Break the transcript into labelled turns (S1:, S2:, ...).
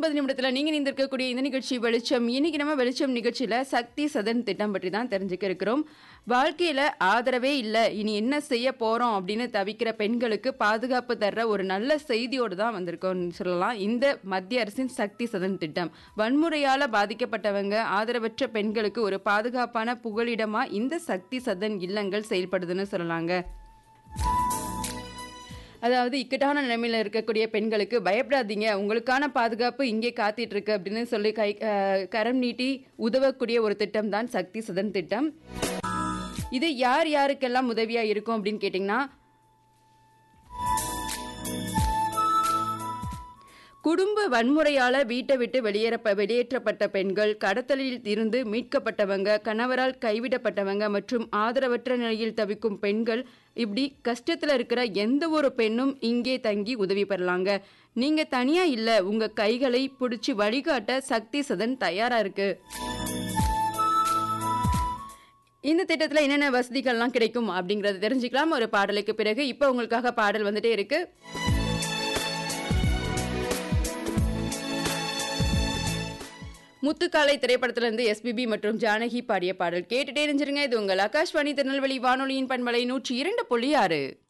S1: 9:30 நீங்க இணைந்திருக்கக்கூடிய இந்த நிகழ்ச்சி வெளிச்சம். இன்னைக்கு நம்ம வெளிச்சம் நிகழ்ச்சியில சக்தி சதன் திட்டம் பற்றி தான் தெரிஞ்சுக்க இருக்கிறோம். வாழ்க்கையில ஆதரவே இல்ல, இனி என்ன செய்ய போறோம் அப்படின்னு தவிக்கிற பெண்களுக்கு பாதுகாப்பு தர்ற ஒரு நல்ல செய்தியோடு தான் வந்திருக்கோம்னு சொல்லலாம். இந்த மத்திய அரசின் சக்தி சதன் திட்டம் வன்முறையால பாதிக்கப்பட்டவங்க, ஆதரவற்ற பெண்களுக்கு ஒரு பாதுகாப்பான புகலிடமா இந்த சக்தி சதன் இல்லங்கள் செயல்படுதுன்னு சொல்லலாங்க. அதாவது இக்கட்டான நிலைமையில இருக்கக்கூடிய பெண்களுக்கு பயப்படாதீங்க, உங்களுக்கான பாதுகாப்பு இங்கே காத்துட்டு இருக்கு அப்படின்னு சொல்லி கரம் நீட்டி உதவக்கூடிய ஒரு திட்டம் தான் சக்தி சதன் திட்டம். இது யார் யாருக்கெல்லாம் உதவியா இருக்கும் அப்படின்னு கேட்டீங்கன்னா, குடும்ப வன்முறையால வீட்டை விட்டு வெளியேற்றப்பட்ட பெண்கள், கடத்தலில் இருந்து மீட்கப்பட்டவங்க, கணவரால் கைவிடப்பட்டவங்க மற்றும் ஆதரவற்ற நிலையில் தவிக்கும் பெண்கள், இப்படி கஷ்டத்துல இருக்கிற எந்த ஒரு பெண்ணும் இங்கே தங்கி உதவி பெறலாங்க. நீங்க தனியா இல்ல, உங்க கைகளை பிடிச்சி வழிகாட்ட சக்தி சதன் தயாரா இருக்கு. இந்த திட்டத்துல என்னென்ன வசதிகள்லாம் கிடைக்கும் அப்படிங்கறத தெரிஞ்சுக்கலாம் ஒரு பாடலுக்கு பிறகு. இப்ப உங்களுக்காக பாடல் வந்துட்டே இருக்கு. முத்துக்காலை திரைப்படத்திலிருந்து எஸ்பிபி மற்றும் ஜானகி பாடிய பாடல் கேட்டுட்டே இருந்துருங்க. இது உங்கள் ஆகாஷ்வாணி திருநெல்வேலி வானொலியின் பண்பலை 102.6.